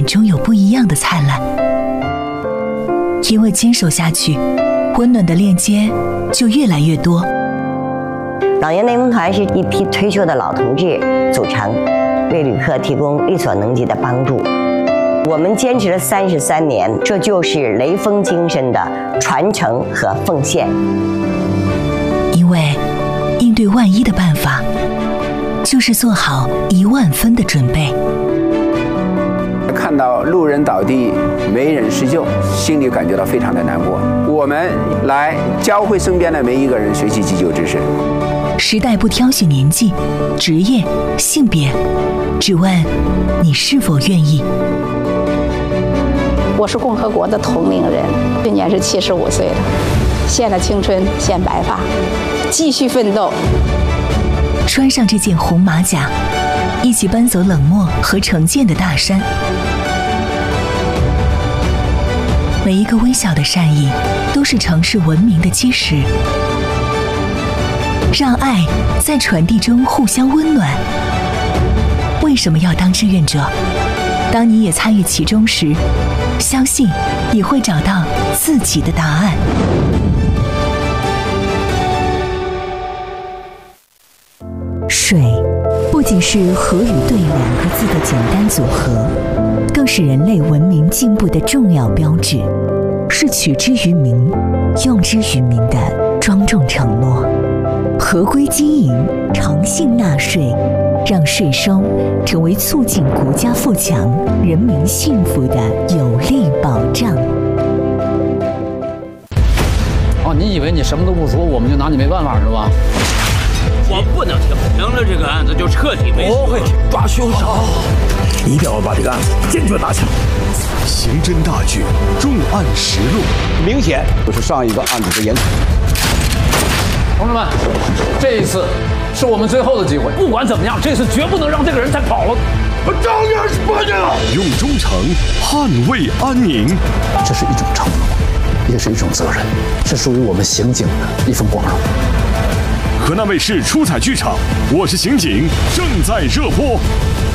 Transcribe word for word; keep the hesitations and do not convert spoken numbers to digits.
眼中有不一样的灿烂。因为坚守下去，温暖的链接就越来越多。 老年内蒙团是一批退休的老同志组成，为旅客提供力所能及的帮助。我们坚持了三十三年，这就是雷锋精神的传承和奉献。 因为应对万一的办法，就是做好一万分的准备。 看到路人倒地没人施救，心里感觉到非常的难过。我们来教会身边的每一个人学习急救知识。 时代不挑选年纪、职业、性别，只问你是否愿意。 我是共和国的同龄人，今年是七十五岁了，献了青春，献白发，继续奋斗。 穿上这件红马甲，一起奔走冷漠和成见的大山。每一个微小的善意，都是城市文明的基石。让爱在传递中互相温暖。为什么要当志愿者？当你也参与其中时，相信你会找到自己的答案。水不仅是河与对两个字的简单组合，更是人类文明进步的重要标志，是取之于民、用之于民的庄重承诺。合规经营，诚信纳税，让税收成为促进国家富强、人民幸福的有力保障。 哦，你以为你什么都不说，我们就拿你没办法是吧？ 我不能停，停了这个案子就彻底没戏。 不会抓凶手，一定要把这个案子坚决拿下。 刑侦大剧《重案实录》， 明显就是上一个案子的延续。 同志们，这一次是我们最后的机会，不管怎么样，这次绝不能让这个人再跑了。 我张眼是八年了， 用忠诚捍卫安宁。 这是一种承诺，也是一种责任，是属于我们刑警的一份光荣。 河南卫视出彩剧场，我是刑警，正在热播。